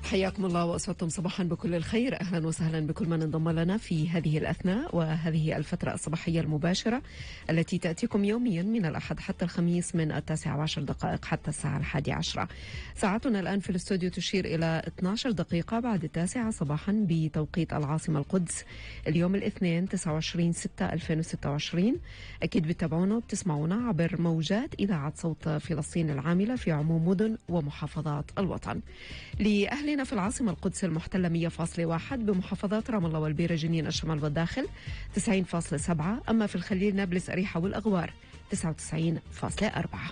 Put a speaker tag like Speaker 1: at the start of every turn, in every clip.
Speaker 1: حياكم الله وأسعدتم صباحا بكل الخير. أهلا وسهلا بكل من انضم لنا في هذه الأثناء وهذه الفترة الصباحية المباشرة التي تأتيكم يوميا من الأحد حتى الخميس من 9:10 حتى الساعة 11. ساعتنا الآن في الاستوديو تشير إلى 12 دقيقة بعد 9 صباحا بتوقيت العاصمة القدس. اليوم الاثنين 29/6/2026. أكيد بتابعونا وبتسمعونا عبر موجات إذاعة صوت فلسطين العاملة في عموم مدن ومحافظات الوطن. لأهلنا في العاصمة القدس المحتلة 100.1، بمحافظات رام الله والبيرة جنين الشمال والداخل 90.7، أما في الخليل نابلس أريحة والأغوار 99.4.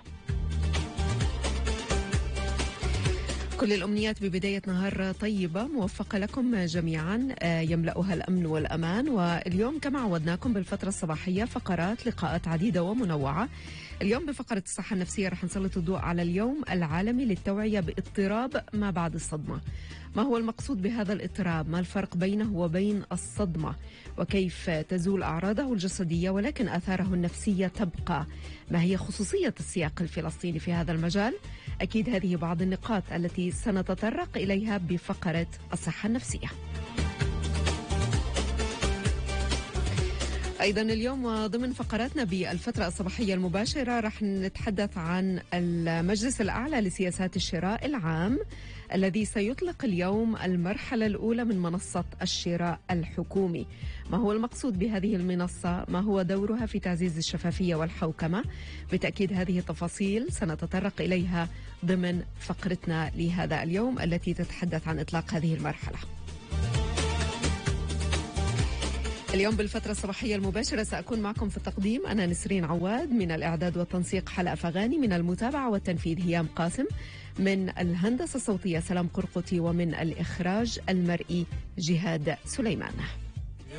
Speaker 1: كل الأمنيات ببداية نهار طيبة موفقة لكم جميعا يملأها الأمن والأمان. واليوم كما عودناكم بالفترة الصباحية فقرات لقاءات عديدة ومنوعة. اليوم بفقرة الصحة النفسية رح نسلط الضوء على اليوم العالمي للتوعية باضطراب ما بعد الصدمة. ما هو المقصود بهذا الاضطراب؟ ما الفرق بينه وبين الصدمة؟ وكيف تزول أعراضه الجسدية ولكن آثاره النفسية تبقى؟ ما هي خصوصية السياق الفلسطيني في هذا المجال؟ أكيد هذه بعض النقاط التي سنتطرق إليها بفقرة الصحة النفسية. أيضا اليوم وضمن فقراتنا بالفترة الصباحية المباشرة رح نتحدث عن المجلس الأعلى لسياسات الشراء العام الذي سيطلق اليوم المرحلة الأولى من منصة الشراء الحكومي. ما هو المقصود بهذه المنصة؟ ما هو دورها في تعزيز الشفافية والحوكمة؟ بالتأكيد هذه التفاصيل سنتطرق إليها ضمن فقرتنا لهذا اليوم التي تتحدث عن إطلاق هذه المرحلة. اليوم بالفترة الصباحية المباشرة سأكون معكم في التقديم أنا نسرين عواد، من الإعداد والتنسيق حلا فغاني، من المتابعة والتنفيذ هيام قاسم، من الهندسة الصوتية سلام قرقطي، ومن الإخراج المرئي جهاد سليمان.